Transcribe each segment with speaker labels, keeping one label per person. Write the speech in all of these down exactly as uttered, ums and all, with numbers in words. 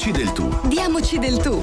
Speaker 1: Diamoci del tu.
Speaker 2: Diamoci del tu.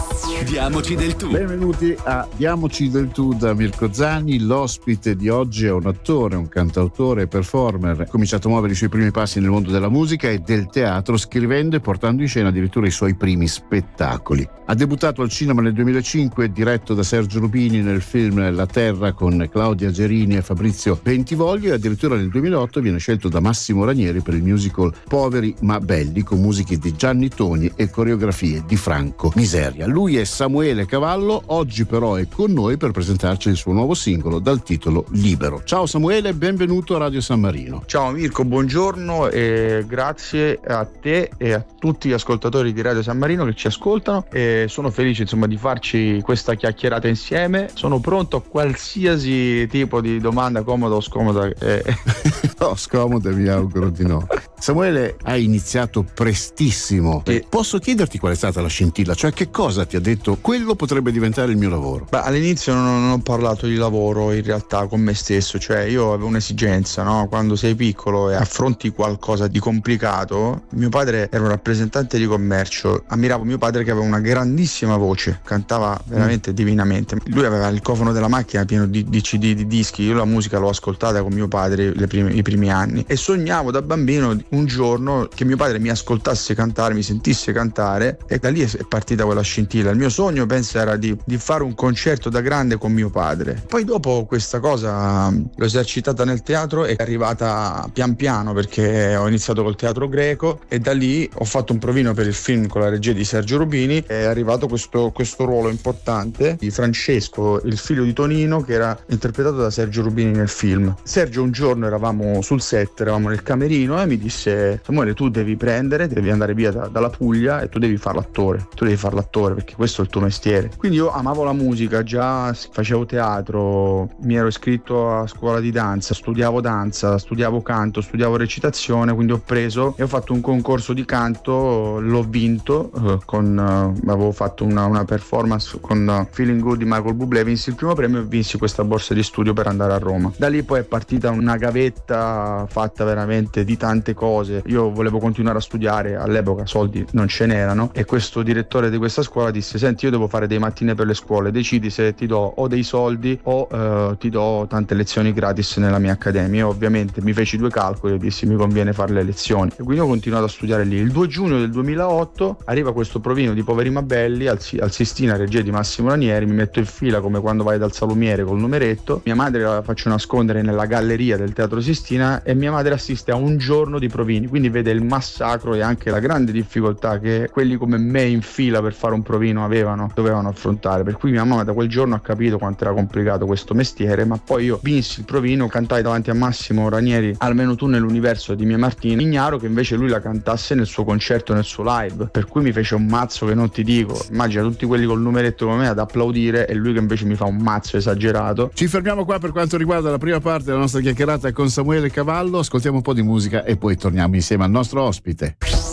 Speaker 1: Diamoci del tu.
Speaker 3: Benvenuti a Diamoci del tu da Mirko Zani. L'ospite di oggi è un attore, un cantautore e performer. Ha cominciato a muovere i suoi primi passi nel mondo della musica e del teatro, scrivendo e portando in scena addirittura i suoi primi spettacoli. Ha debuttato al cinema nel duemilacinque, diretto da Sergio Rubini nel film La Terra con Claudia Gerini e Fabrizio Bentivoglio, e addirittura nel duemilaotto viene scelto da Massimo Ranieri per il musical Poveri ma belli, con musiche di Gianni Toni e coreografie di Franco Miseria. Lui è Samuele Cavallo, oggi però è con noi per presentarci il suo nuovo singolo dal titolo Libero. Ciao Samuele, benvenuto a Radio San Marino.
Speaker 4: Ciao Mirko, buongiorno e grazie a te e a tutti gli ascoltatori di Radio San Marino che ci ascoltano, e sono felice insomma di farci questa chiacchierata insieme. Sono pronto a qualsiasi tipo di domanda, comoda o scomoda. Eh.
Speaker 3: No, scomoda mi auguro di no. Samuele, hai iniziato prestissimo.
Speaker 4: Sì.
Speaker 3: Posso chiederti qual è stata la scintilla? Cioè, che cosa ti ha detto quello potrebbe diventare il mio lavoro?
Speaker 4: Beh, all'inizio non, non ho parlato di lavoro in realtà con me stesso, cioè io avevo un'esigenza, no? Quando sei piccolo e affronti qualcosa di complicato. Mio padre era un rappresentante di commercio, ammiravo mio padre che aveva una grandissima voce, cantava veramente mm. divinamente. Lui aveva il cofano della macchina pieno di, di C D, di dischi. Io la musica l'ho ascoltata con mio padre le prime, i primi anni, e sognavo da bambino un giorno che mio padre mi ascoltasse cantare, mi sentisse cantare, e da lì è partita quella scintilla. Il mio sogno, penso, era di, di fare un concerto da grande con mio padre. Poi dopo questa cosa l'ho esercitata nel teatro, è arrivata pian piano perché ho iniziato col teatro greco e da lì ho fatto un provino per il film con la regia di Sergio Rubini. È arrivato questo, questo ruolo importante di Francesco, il figlio di Tonino, che era interpretato da Sergio Rubini nel film. Sergio, un giorno eravamo sul set, eravamo nel camerino, e mi disse: Samuele, tu devi prendere, devi andare via da, dalla Puglia e tu devi fare l'attore, tu devi fare l'attore perché questo è il tuo mestiere. Quindi io amavo la musica, già facevo teatro, mi ero iscritto a scuola di danza, studiavo danza, studiavo canto, studiavo recitazione, quindi ho preso e ho fatto un concorso di canto, l'ho vinto, eh, con eh, avevo fatto una, una performance con uh, Feeling Good di Michael Bublé, vinsi il primo premio e vinsi questa borsa di studio per andare a Roma. Da lì poi è partita una gavetta fatta veramente di tante cose. Io volevo continuare a studiare, all'epoca soldi non ce n'erano, e questo direttore di questa scuola disse: senti, io devo fare dei mattine per le scuole, decidi se ti do o dei soldi o eh, ti do tante lezioni gratis nella mia accademia. Io ovviamente mi feci due calcoli e dissi: mi conviene fare le lezioni, e quindi ho continuato a studiare lì. Il due giugno del duemilaotto arriva questo provino di Poveri ma belli al, al Sistina, regia di Massimo Ranieri. Mi metto in fila come quando vai dal salumiere col numeretto. Mia madre la faccio nascondere nella galleria del Teatro Sistina, e mia madre assiste a un giorno di provini, quindi vede il massacro e anche la grande difficoltà che quelli come me in fila per fare un provino avevano, dovevano affrontare. Per cui mia mamma da quel giorno ha capito quanto era complicato questo mestiere. Ma poi io vinsi il provino, cantai davanti a Massimo Ranieri Almeno tu nell'universo di Mia Martina, ignaro che invece lui la cantasse nel suo concerto, nel suo live, per cui mi fece un mazzo che non ti dico. Immagina tutti quelli col numeretto come me ad applaudire, e lui che invece mi fa un mazzo esagerato.
Speaker 3: Ci fermiamo qua per quanto riguarda la prima parte della nostra chiacchierata con Samuele Cavallo. Ascoltiamo un po' di musica e poi torniamo insieme al nostro ospite.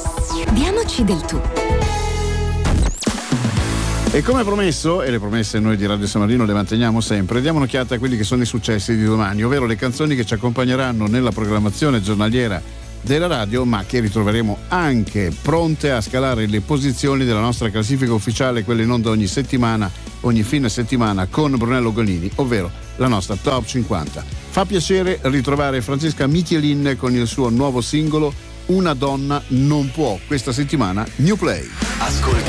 Speaker 2: Diamoci del tu.
Speaker 3: E come promesso, e le promesse noi di Radio San Marino le manteniamo sempre, diamo un'occhiata a quelli che sono i successi di domani, ovvero le canzoni che ci accompagneranno nella programmazione giornaliera della radio, ma che ritroveremo anche pronte a scalare le posizioni della nostra classifica ufficiale, quelle in onda ogni settimana, ogni fine settimana, con Brunello Golini, ovvero la nostra Top cinquanta. Fa piacere ritrovare Francesca Michelin con il suo nuovo singolo Una donna non può. Questa settimana New Play.
Speaker 1: Ascolti